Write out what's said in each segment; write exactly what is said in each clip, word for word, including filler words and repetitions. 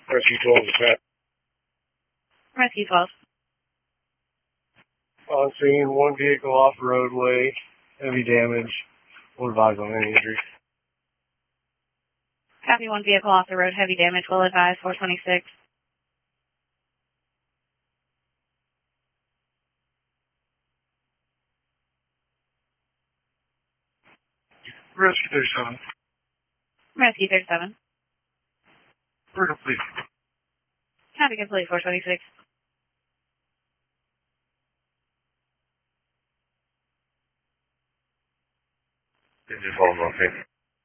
Rescue twelve is that. Rescue twelve. On scene, one vehicle off the roadway, heavy damage. We'll advise on any injury. Copy, one vehicle off the road, heavy damage. We'll advise four twenty-six. Rescue thirty-seven. Rescue thirty-seven. We're complete. Copy, complete, four twenty-six. Engine falls off here.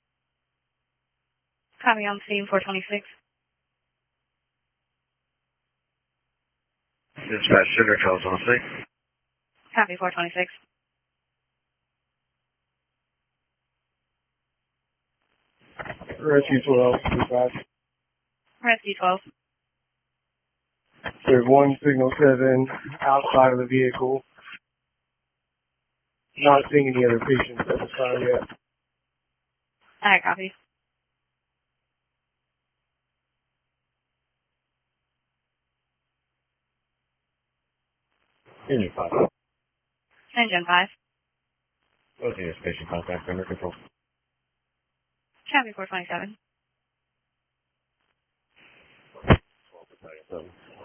Copy, on scene, four twenty-six. Dispatch sugar calls on scene. Copy, four twenty-six. Rescue twelve, dispatch. Rescue twelve. There's one signal seven outside of the vehicle. Not seeing any other patients at this time yet. Alright, copy. Engine five. Engine five. Okay, this patient contact under control. Copy, four twenty-seven. twelve,